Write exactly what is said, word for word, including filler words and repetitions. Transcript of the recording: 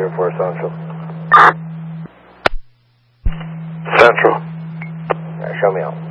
zero four Central. Central. All right, show me out.